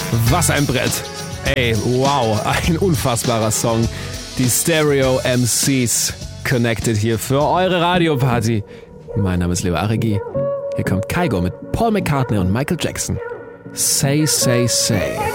Was ein Brett. Ey, wow, ein unfassbarer Song. Die Stereo MCs connected hier für eure Radioparty. Mein Name ist Leo Arigi. Hier kommt Kygo mit Paul McCartney und Michael Jackson. Say, say, say.